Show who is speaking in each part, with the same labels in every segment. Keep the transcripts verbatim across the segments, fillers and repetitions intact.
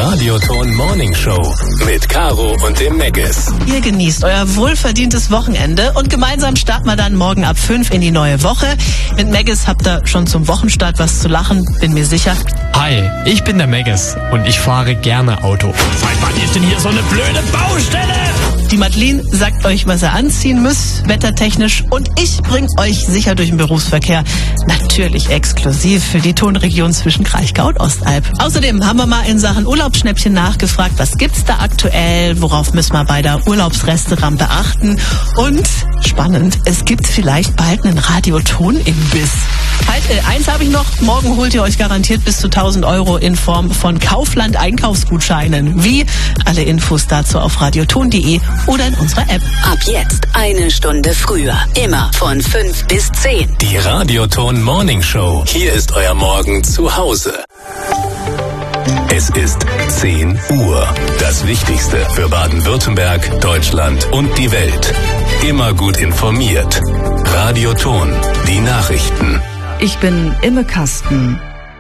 Speaker 1: Radioton Morning Show mit Caro und dem Meggis.
Speaker 2: Ihr genießt euer wohlverdientes Wochenende und gemeinsam starten wir dann morgen ab fünf in die neue Woche. Mit Meggis habt ihr schon zum Wochenstart was zu lachen, bin mir sicher.
Speaker 3: Hi, ich bin der Meggis und ich fahre gerne Auto. Seit wann ist denn hier so eine blöde Baustelle?
Speaker 2: Die Madeline sagt euch, was ihr anziehen müsst, wettertechnisch, und ich bring euch sicher durch den Berufsverkehr. Natürlich exklusiv für die Tonregion zwischen Kraichgau und Ostalb. Außerdem haben wir mal in Sachen Urlaubsschnäppchen nachgefragt, was gibt's da aktuell, worauf müssen wir bei der Urlaubsrestaurant beachten, und spannend, es gibt vielleicht bald einen Radioton-Imbiss. Halt, äh, eins habe ich noch, morgen holt ihr euch garantiert bis zu tausend Euro in Form von Kaufland-Einkaufsgutscheinen. Wie? Alle Infos dazu auf radioton punkt de oder in unserer App.
Speaker 4: Ab jetzt eine Stunde früher. Immer von fünf bis zehn.
Speaker 1: Die Radioton Morning Show. Hier ist euer Morgen zu Hause. Es ist zehn Uhr. Das Wichtigste für Baden-Württemberg, Deutschland und die Welt. Immer gut informiert. Radioton. Die Nachrichten.
Speaker 5: Ich bin Imme Kasten.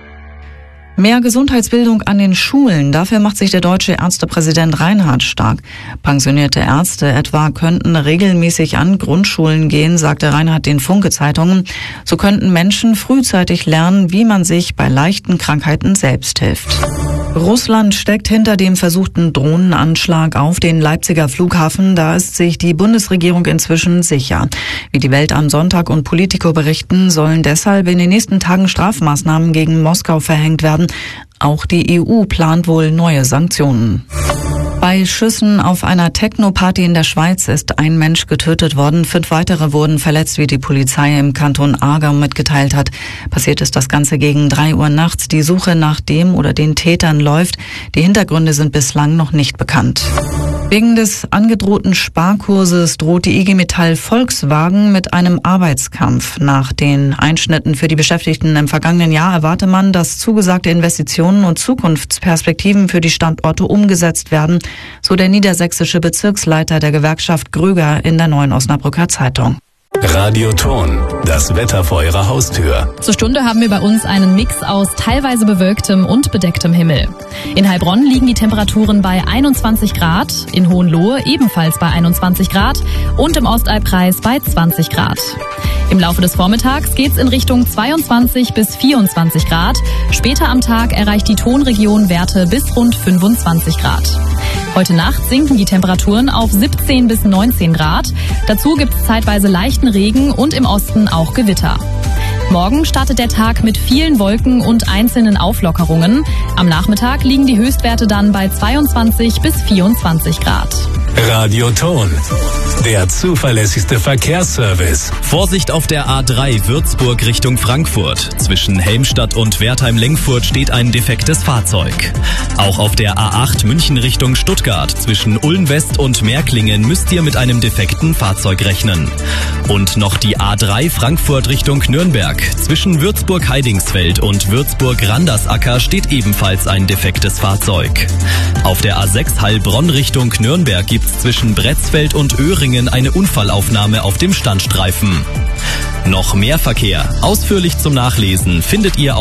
Speaker 5: Mehr Gesundheitsbildung an den Schulen. Dafür macht sich der deutsche Ärztepräsident Reinhardt stark. Pensionierte Ärzte etwa könnten regelmäßig an Grundschulen gehen, sagte Reinhardt den Funke-Zeitungen. So könnten Menschen frühzeitig lernen, wie man sich bei leichten Krankheiten selbst hilft. Russland steckt hinter dem versuchten Drohnenanschlag auf den Leipziger Flughafen. Da ist sich die Bundesregierung inzwischen sicher. Wie die Welt am Sonntag und Politico berichten, sollen deshalb in den nächsten Tagen Strafmaßnahmen gegen Moskau verhängt werden. Auch die E U plant wohl neue Sanktionen. Bei Schüssen auf einer Techno-Party in der Schweiz ist ein Mensch getötet worden. Fünf weitere wurden verletzt, wie die Polizei im Kanton Aargau mitgeteilt hat. Passiert ist das Ganze gegen drei Uhr nachts. Die Suche nach dem oder den Tätern läuft. Die Hintergründe sind bislang noch nicht bekannt. Wegen des angedrohten Sparkurses droht die I G Metall Volkswagen mit einem Arbeitskampf. Nach den Einschnitten für die Beschäftigten im vergangenen Jahr erwarte man, dass zugesagte Investitionen und Zukunftsperspektiven für die Standorte umgesetzt werden, so der niedersächsische Bezirksleiter der Gewerkschaft Gröger in der Neuen Osnabrücker Zeitung.
Speaker 1: Radioton, das Wetter vor ihrer Haustür.
Speaker 6: Zur Stunde haben wir bei uns einen Mix aus teilweise bewölktem und bedecktem Himmel. In Heilbronn liegen die Temperaturen bei einundzwanzig Grad, in Hohenlohe ebenfalls bei einundzwanzig Grad und im Ostalbkreis bei zwanzig Grad. Im Laufe des Vormittags geht's in Richtung zweiundzwanzig bis vierundzwanzig Grad. Später am Tag erreicht die Tonregion Werte bis rund fünfundzwanzig Grad. Heute Nacht sinken die Temperaturen auf siebzehn bis neunzehn Grad. Dazu gibt's zeitweise leichten Regen und im Osten auch Gewitter. Morgen startet der Tag mit vielen Wolken und einzelnen Auflockerungen. Am Nachmittag liegen die Höchstwerte dann bei zweiundzwanzig bis vierundzwanzig Grad.
Speaker 1: Radioton, der zuverlässigste Verkehrsservice.
Speaker 7: Vorsicht auf der A drei Würzburg Richtung Frankfurt. Zwischen Helmstadt und Wertheim-Lengfurt steht ein defektes Fahrzeug. Auch auf der A acht München Richtung Stuttgart zwischen Ulm West und Märklingen müsst ihr mit einem defekten Fahrzeug rechnen. Und noch die A drei Frankfurt Richtung Nürnberg. Zwischen Würzburg-Heidingsfeld und Würzburg-Randersacker steht ebenfalls ein defektes Fahrzeug. Auf der A sechs Heilbronn Richtung Nürnberg gibt es zwischen Bretzfeld und Öhringen eine Unfallaufnahme auf dem Standstreifen. Noch mehr Verkehr, ausführlich zum Nachlesen, findet ihr auf